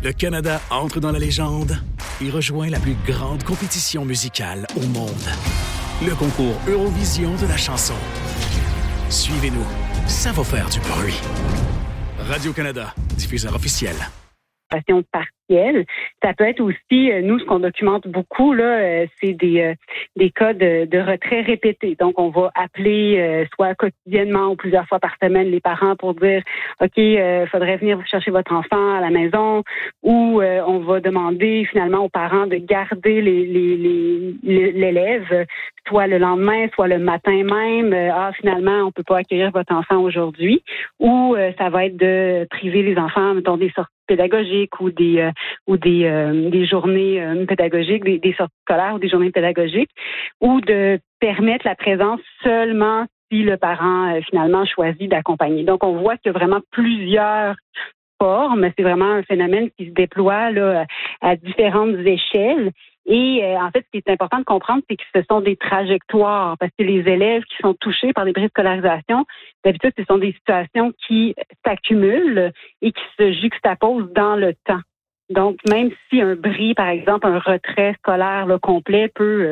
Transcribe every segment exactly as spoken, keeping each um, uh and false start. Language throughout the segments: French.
Le Canada entre dans la légende et rejoint la plus grande compétition musicale au monde. Le concours Eurovision de la chanson. Suivez-nous, ça va faire du bruit. Radio-Canada, diffuseur officiel. Partielle. Ça peut être aussi, nous, ce qu'on documente beaucoup, là, c'est des, euh, des cas de, de retrait répétés. Donc, on va appeler euh, soit quotidiennement ou plusieurs fois par semaine les parents pour dire « OK, il euh, faudrait venir vous chercher votre enfant à la maison » ou euh, on va demander finalement aux parents de garder les, les, les, l'élève soit le lendemain, soit le matin même. Euh, ah, finalement, on peut pas accueillir votre enfant aujourd'hui. Ou euh, ça va être de priver les enfants, mettons, des sorties pédagogiques ou des euh, ou des euh, des journées euh, pédagogiques, des, des sorties scolaires ou des journées pédagogiques, ou de permettre la présence seulement si le parent euh, finalement choisit d'accompagner. Donc on voit qu'il y a vraiment plusieurs formes, c'est vraiment un phénomène qui se déploie là à différentes échelles. Et euh, en fait, ce qui est important de comprendre, c'est que ce sont des trajectoires, parce que les élèves qui sont touchés par des bris de scolarisation, d'habitude, ce sont des situations qui s'accumulent et qui se juxtaposent dans le temps. Donc, même si un bris, par exemple, un retrait scolaire là, complet peut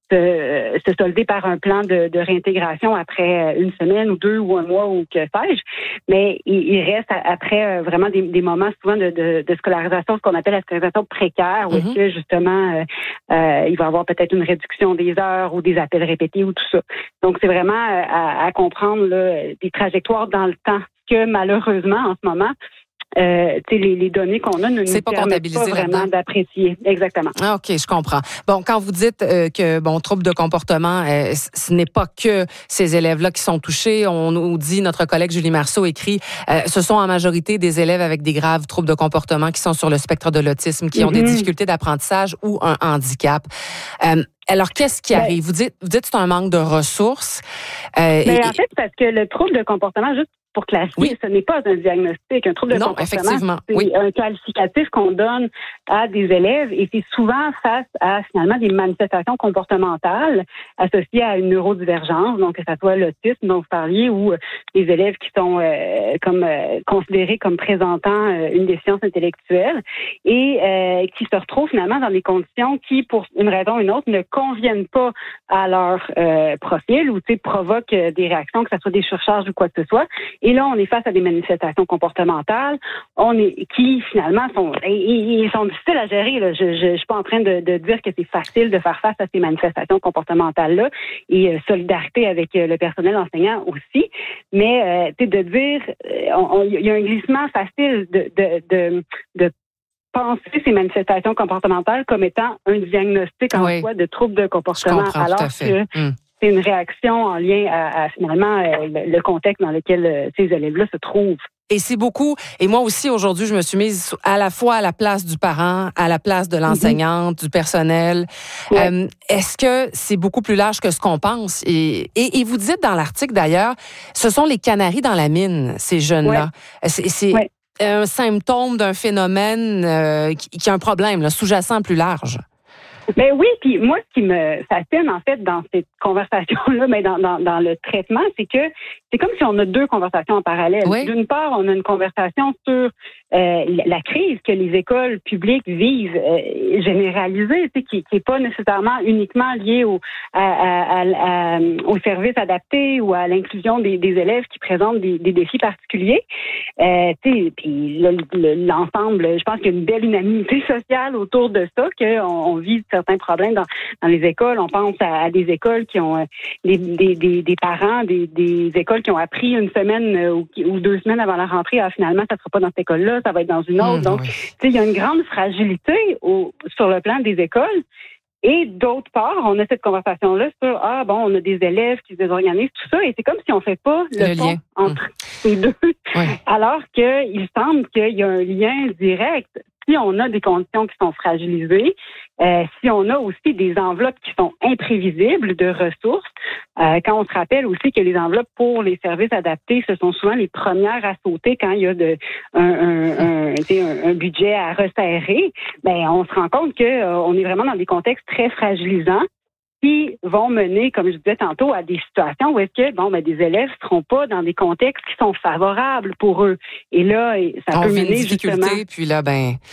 se, se solder par un plan de, de réintégration après une semaine ou deux ou un mois ou que sais-je, mais il, il reste après vraiment des, des moments souvent de, de, de scolarisation, ce qu'on appelle la scolarisation précaire, où mm-hmm. est-ce que justement euh, euh, il va y avoir peut-être une réduction des heures ou des appels répétés ou tout ça. Donc c'est vraiment à, à comprendre là, des trajectoires dans le temps que malheureusement en ce moment, Euh, les, les données qu'on a ne nous pas permettent pas vraiment là-dedans. D'apprécier. Exactement. Ah, OK, je comprends. Bon, quand vous dites euh, que, bon, trouble de comportement, euh, ce n'est pas que ces élèves-là qui sont touchés. On nous dit, notre collègue Julie Marceau écrit, euh, ce sont en majorité des élèves avec des graves troubles de comportement qui sont sur le spectre de l'autisme, qui mm-hmm. ont des difficultés d'apprentissage ou un handicap. Euh, Alors, qu'est-ce qui arrive? Ben, vous dites, vous dites que c'est un manque de ressources. Euh, ben, et, en fait, parce que le trouble de comportement, juste pour classifier, oui. ce n'est pas un diagnostic. Un trouble de non, comportement, effectivement. c'est oui. un qualificatif qu'on donne à des élèves et c'est souvent face à, finalement, des manifestations comportementales associées à une neurodivergence, donc que ce soit l'autisme dont vous parliez ou les élèves qui sont euh, comme euh, considérés comme présentant euh, une déficience intellectuelle et euh, qui se retrouvent finalement dans des conditions qui, pour une raison ou une autre, ne conviennent pas à leur euh, profil ou provoquent des réactions, que ce soit des surcharges ou quoi que ce soit. Et là, on est face à des manifestations comportementales, on est qui finalement sont et, et, et sont difficiles à gérer. Là. Je, je, je suis pas en train de, de dire que c'est facile de faire face à ces manifestations comportementales-là et euh, solidarité avec euh, le personnel enseignant aussi. Mais euh, tu sais, de dire, il y a un glissement facile de de de, de penser ces manifestations comportementales comme étant un diagnostic en oui. soi de trouble de comportement, alors que hum. c'est une réaction en lien à, à finalement euh, le, le contexte dans lequel euh, ces élèves-là se trouvent. Et c'est beaucoup, et moi aussi aujourd'hui, je me suis mise à la fois à la place du parent, à la place de l'enseignante, mm-hmm. du personnel. Ouais. Euh, est-ce que c'est beaucoup plus large que ce qu'on pense? Et, et, et vous dites dans l'article d'ailleurs, ce sont les canaris dans la mine, ces jeunes-là. Ouais. C'est, c'est ouais. un symptôme d'un phénomène euh, qui, qui a un problème là, sous-jacent plus large. Ben oui, puis moi, ce qui me fascine, en fait, dans cette conversation-là, mais dans, dans, dans le traitement, c'est que c'est comme si on a deux conversations en parallèle. Oui. D'une part, on a une conversation sur euh, la crise que les écoles publiques vivent, euh, généralisée, tu sais, qui n'est pas nécessairement uniquement liée au, à, à, à, à, aux services adaptés ou à l'inclusion des, des élèves qui présentent des, des défis particuliers. Euh, tu sais, puis l'ensemble, je pense qu'il y a une belle unanimité sociale autour de ça, qu'on on vit certains problèmes dans, dans les écoles. On pense à, à des écoles qui ont euh, des, des, des, des parents, des, des écoles qui ont appris une semaine euh, ou, ou deux semaines avant la rentrée, ah, finalement, ça ne sera pas dans cette école-là, ça va être dans une autre. Mmh, Donc, oui. tu sais, il y a une grande fragilité au, sur le plan des écoles. Et d'autre part, on a cette conversation-là sur, ah bon, on a des élèves qui se désorganisent, tout ça, et c'est comme si on ne fait pas le, le pont lien. entre mmh. ces deux. Oui. Alors qu'il semble qu'il y a un lien direct. Si on a des conditions qui sont fragilisées, euh, si on a aussi des enveloppes qui sont imprévisibles de ressources, euh, quand on se rappelle aussi que les enveloppes pour les services adaptés, ce sont souvent les premières à sauter quand il y a de, un, un, un, un, un budget à resserrer, ben on se rend compte que euh, on est vraiment dans des contextes très fragilisants qui vont mener, comme je disais tantôt, à des situations où est-ce que bon, ben, des élèves ne seront pas dans des contextes qui sont favorables pour eux. Et là, ça on peut vit mener une difficulté, justement... puis là, ben...